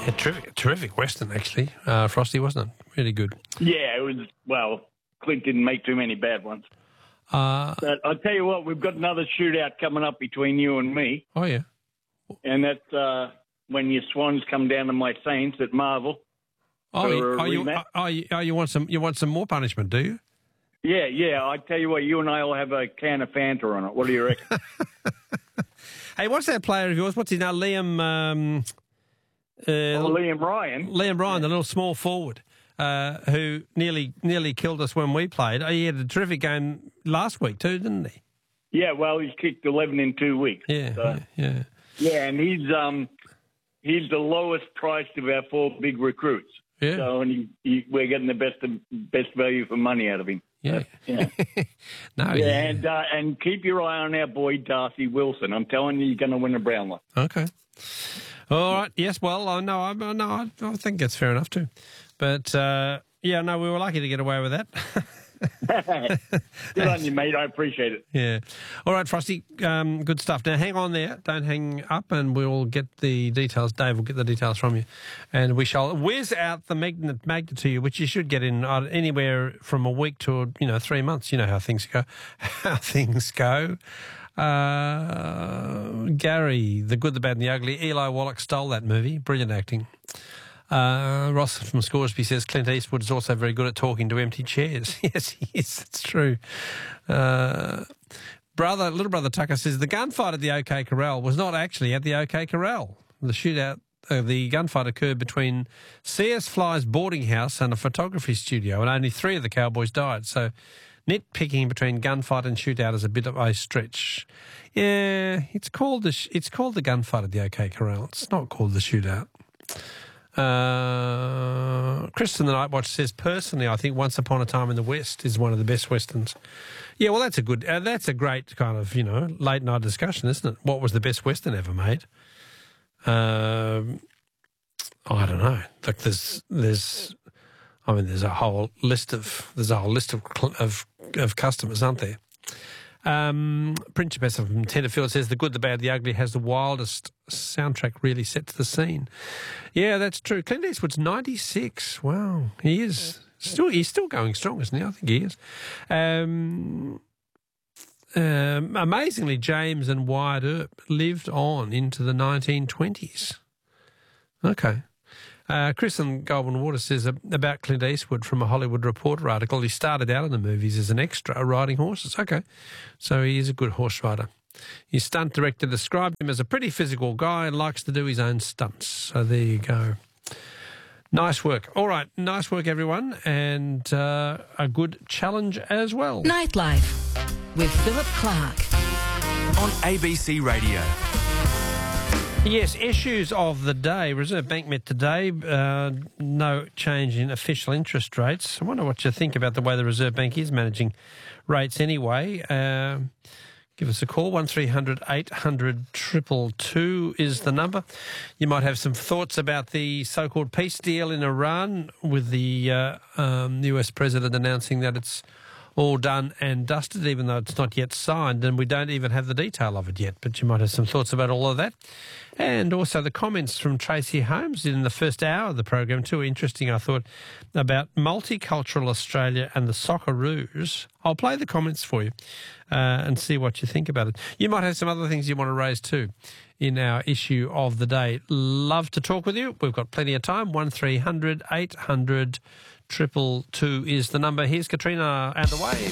Yeah, terrific Western, actually, Frosty, wasn't it? Really good. Yeah, it was, well, Clint didn't make too many bad ones. But I'll tell you what, we've got another shootout coming up between you and me. Oh, yeah. And that's when your Swans come down to my Saints at Marvel. You want some more punishment, do you? Yeah. I tell you what, you and I will have a can of Fanta on it. What do you reckon? Hey, what's that player of yours? What's his name? Liam Ryan. Liam Ryan, the little small forward who nearly killed us when we played. He had a terrific game last week too, didn't he? Yeah, well, he's kicked 11 in 2 weeks. Yeah. Yeah, and he's the lowest priced of our 4 big recruits. Yeah. So, and we're getting the best value for money out of him. Yeah. And keep your eye on our boy Darcy Wilson. I'm telling you, you're going to win a Brownlow. Okay. All right. Yes. Well, I think that's fair enough too. But we were lucky to get away with that. Good on you, mate. I appreciate it. Yeah. All right, Frosty. Good stuff. Now, hang on there. Don't hang up, and we'll get the details. Dave will get the details from you, and we shall whiz out the magnet to you, which you should get in anywhere from a week to 3 months. You know how things go. Gary, The Good, the Bad, and the Ugly. Eli Wallach stole that movie. Brilliant acting. Ross from Scoresby says Clint Eastwood is also very good at talking to empty chairs. Yes, he is. That's true. Little brother Tucker says the gunfight at the OK Corral was not actually at the OK Corral. The shootout, the gunfight occurred between C.S. Fly's boarding house and a photography studio, and only 3 of the cowboys died. So nitpicking between gunfight and shootout is a bit of a stretch. Yeah, it's called the gunfight at the OK Corral. It's not called the shootout. Kristen the Night Watch says, personally, I think Once Upon a Time in the West is one of the best Westerns. Yeah, well, that's a great kind of, late night discussion, isn't it? What was the best Western ever made? I don't know. Like there's a whole list of customers, aren't there? Principessa from Tenterfield says The Good, the Bad, the Ugly has the wildest soundtrack, really sets the scene. Yeah, that's true. Clint Eastwood's 96. Wow, he is he's still going strong, isn't he? I think he is. Amazingly, James and Wyatt Earp lived on into the 1920s. Okay. Chris in Goulburn Water says about Clint Eastwood from a Hollywood Reporter article. He started out in the movies as an extra riding horses. Okay, so he is a good horse rider. His stunt director described him as a pretty physical guy and likes to do his own stunts. So there you go. Nice work. All right, nice work, everyone, and a good challenge as well. Nightlife with Philip Clark on ABC Radio. Yes, issues of the day. Reserve Bank met today. No change in official interest rates. I wonder what you think about the way the Reserve Bank is managing rates anyway. Give us a call. 1300 800 222 is the number. You might have some thoughts about the so-called peace deal in Iran with the US president announcing that it's all done and dusted, even though it's not yet signed, and we don't even have the detail of it yet. But you might have some thoughts about all of that. And also the comments from Tracy Holmes in the first hour of the program, too interesting, I thought, about multicultural Australia and the Socceroos. I'll play the comments for you and see what you think about it. You might have some other things you want to raise, too, in our issue of the day. Love to talk with you. We've got plenty of time. 1300 800 222 is the number. Here's Katrina and the Waves.